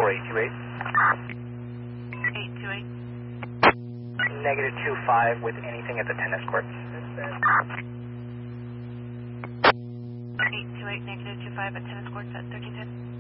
828. 828. Negative 25 with anything at the tennis courts. 828, negative 25 at tennis courts at 1310.